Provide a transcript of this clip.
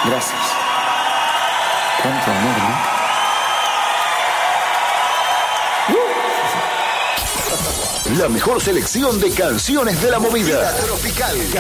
Gracias. Cuánto amor, ¿no? La mejor selección de canciones de la movida tropical.